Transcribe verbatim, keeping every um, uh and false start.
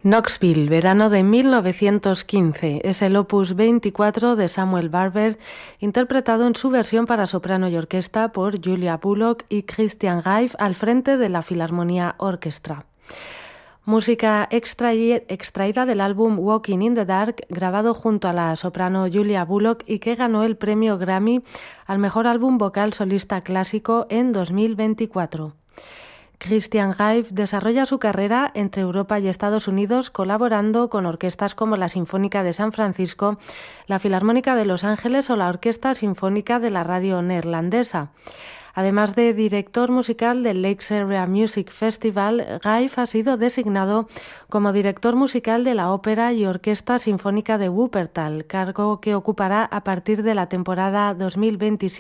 Knoxville, verano de mil novecientos quince, es el opus veinticuatro de Samuel Barber, interpretado en su versión para soprano y orquesta por Julia Bullock y Christian Reif al frente de la Philharmonia Orchestra. Música extraí- extraída del álbum Walking in the Dark, grabado junto a la soprano Julia Bullock y que ganó el premio Grammy al mejor álbum vocal solista clásico en dos mil veinticuatro. Christian Reif desarrolla su carrera entre Europa y Estados Unidos colaborando con orquestas como la Sinfónica de San Francisco, la Filarmónica de Los Ángeles o la Orquesta Sinfónica de la Radio Neerlandesa. Además de director musical del Lakes Area Music Festival, Reif ha sido designado como director musical de la Ópera y Orquesta Sinfónica de Wuppertal, cargo que ocupará a partir de la temporada dos mil veintisiete.